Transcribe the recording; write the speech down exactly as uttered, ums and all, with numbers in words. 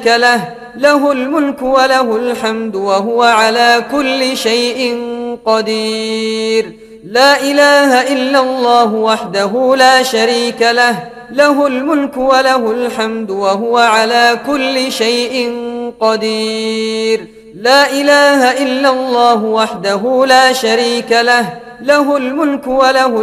له له الملك وله الحمد وهو على كل شيء قدير. لا إله إلا الله وحده لا شريك له له الملك وله الحمد وهو على كل شيء قدير. لا إله إلا الله وحده لا شريك له له الملك وله